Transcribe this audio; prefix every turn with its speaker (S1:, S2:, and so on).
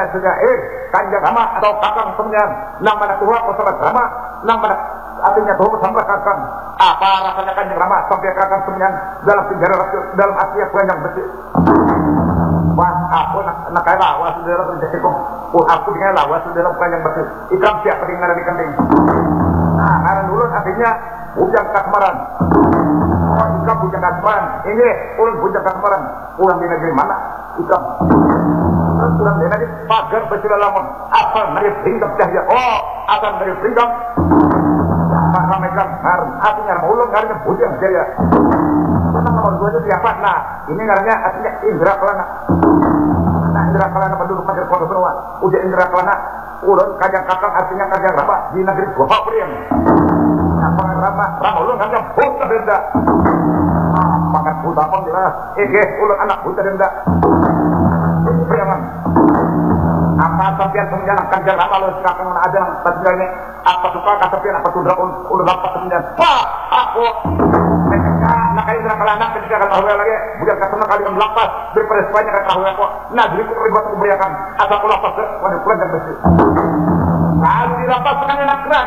S1: saja Kanjeng Rama atau kakang semenian nang mana tua kosabat Rama nang mana artinya tuh sampai kakang apa rasanya Kanjeng Rama sampai kakang semenian dalam penjara dalam Asia banyak besi wah aku nak kaya lawas dalam penjara kong aku dengan lawas dalam banyak besi ikram siapa dengan di kanding nah karena dulu artinya bujang kasmaran ikram bujang kasmaran ini ulun bujang kasmaran ulang di negeri mana ikram ulang di negeri pagar besi lamun asal dari pinggang cahaya asal dari pinggang Pak Ramekan artinya ulun karena bujang jaya tentang nomor 2 itu siapa? Nah ini karena artinya Indra Kelana nah Indra Kelana penduduk Pasir Kota Benua udah Indra Kelana ulun kajang kakang artinya kajang Rama di negeri Goa Priang apa Rama ulun karena buta denda makan buta pun jelas ulun anak buta denda Priangan apa sampian penjalan kajang Rama lu sekarang mana ada tapi apa suka kasapian apa tudra ulun dapat penjalan wah aku nak Indra Kelana ketika kata hawa lagi bukan kata kali kan lapas daripada sebanyak kata hawa kok nah jadi aku ribet aku beriakan atau aku lapas waduh pulang dan bersih kalau di lapas kan enak